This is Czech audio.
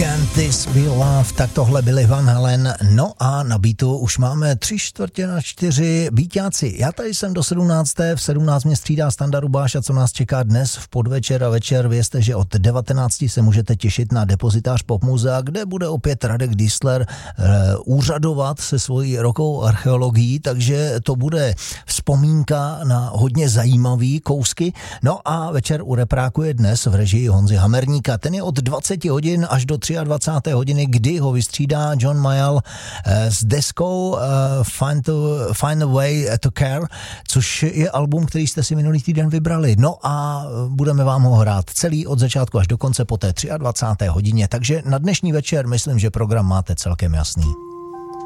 Can This Be Love, tak tohle byli Van Halen. No a na beatu už máme 3/4 beatáci. Já tady jsem do 17. V 17 mě střídá Standa Rubáš a co nás čeká dnes v podvečer a večer. Vězte, že od 19 se můžete těšit na depozitář Pop Muzea, kde bude opět Radek Diesler úřadovat se svojí rokovou archeologií, takže to bude vzpomínka na hodně zajímavý kousky. No a večer u Repráku je dnes v režii Honzy Hamerníka. Ten je od 20 hodin až do 23. hodiny, kdy ho vystřídá John Mayall s deskou Find a Way to Care, což je album, který jste si minulý týden vybrali. No a budeme vám ho hrát celý od začátku až do konce po té 23. hodině. Takže na dnešní večer myslím, že program máte celkem jasný.